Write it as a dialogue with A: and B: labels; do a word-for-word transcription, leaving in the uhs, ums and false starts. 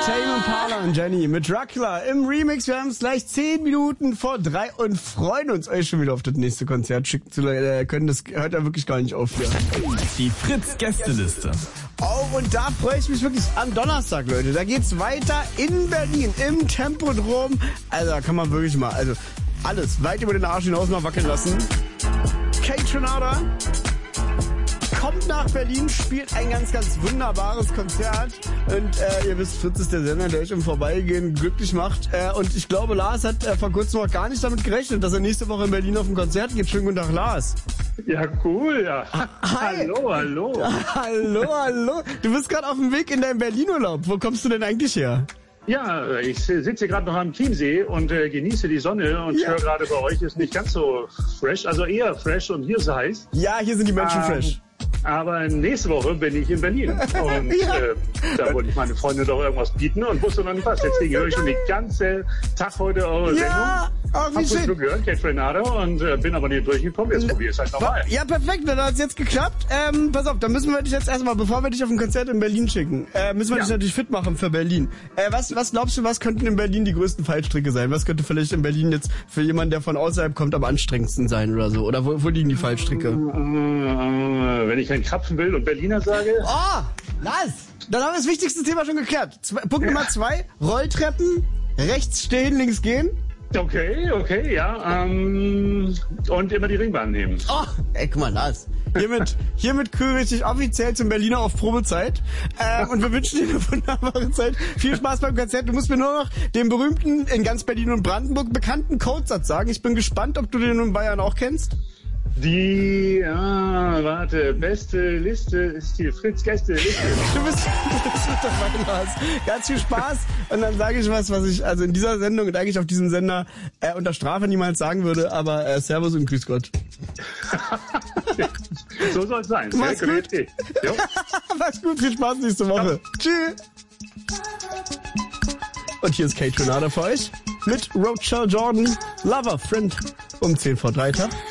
A: Tame Impala und Jenny mit Dracula im Remix. Wir haben es gleich zehn Minuten vor drei und freuen uns, euch schon wieder auf das nächste Konzert schicken zu äh, können. Das hört ja wirklich gar nicht auf hier.
B: Die Fritz-Gästeliste.
A: Oh, und da freue ich mich wirklich am Donnerstag, Leute. Da geht's weiter in Berlin, im Tempodrom. Also da kann man wirklich mal, also alles weit über den Arsch hinaus mal wackeln lassen. Kate Renata kommt nach Berlin, spielt ein ganz, ganz wunderbares Konzert. Und äh, ihr wisst, Fritz ist der Sender, der euch im Vorbeigehen glücklich macht. Äh, und ich glaube, Lars hat äh, vor kurzem noch gar nicht damit gerechnet, dass er nächste Woche in Berlin auf ein Konzert geht. Schönen guten Tag, Lars.
C: Ja, cool, ja.
A: Hi.
C: Hallo, hallo.
A: Hallo, hallo. Du bist gerade auf dem Weg in deinen Berlin-Urlaub. Wo kommst du denn eigentlich her?
C: Ja, ich sitze gerade noch am Chiemsee und äh, genieße die Sonne und
A: Ja.
C: höre gerade, bei euch ist nicht ganz so fresh, also eher fresh und hier ist es heiß.
A: Ja, hier sind die Menschen
C: Ähm,
A: fresh.
C: Aber nächste Woche bin ich in Berlin und
A: Ja.
C: äh, da wollte ich meine Freundin doch irgendwas bieten und wusste noch nicht was. Deswegen höre ich schon den ganzen Tag heute eure
A: Ja,
C: Sendung.
A: ach, wie
C: Hab
A: schön.
C: schon gehört, Kate Renata, und äh, bin aber nicht durchgekommen. Jetzt probier es halt nochmal.
A: Ja, perfekt, dann hat es jetzt geklappt. Ähm, pass auf, dann müssen wir dich jetzt erstmal, bevor wir dich auf ein Konzert in Berlin schicken, äh, müssen wir
C: Ja.
A: dich natürlich fit machen für Berlin. Äh, was, was glaubst du, was könnten in Berlin die größten Fallstricke sein? Was könnte vielleicht in Berlin jetzt für jemanden, der von außerhalb kommt, am anstrengendsten sein oder so? Oder wo, wo liegen die Fallstricke?
C: Äh, wenn ich keinen Krapfen will und Berliner sage...
A: Oh, Lars, dann haben wir das wichtigste Thema schon geklärt. Zwei, Punkt Nummer zwei, Rolltreppen, rechts stehen, links gehen.
C: Okay, okay, ja. Ähm, und immer die Ringbahn nehmen.
A: Oh, ey, guck mal, Lars. Hiermit, hiermit küre ich dich offiziell zum Berliner auf Probezeit. Ähm, und wir wünschen dir eine wunderbare Zeit. Viel Spaß beim Konzert. Du musst mir nur noch den berühmten, in ganz Berlin und Brandenburg bekannten Codesatz sagen. Ich bin gespannt, ob du den in Bayern auch kennst.
C: Die, ah, warte, beste Liste ist die Fritz-Gäste-Liste.
A: Du bist, du bist mit dabei, Lars. Ganz viel Spaß. Und dann sage ich was, was ich also in dieser Sendung und eigentlich auf diesem Sender äh, unter Strafe niemals sagen würde. Aber äh, Servus und Grüß Gott.
C: So soll es sein. Sehr
A: Mach's gut.
C: kreativ. Jo.
A: Mach's gut, viel Spaß nächste Woche. Tschüss. Und hier ist Kate Renata für euch mit Roadshow Jordan, Lover Friend um zehn vor drei.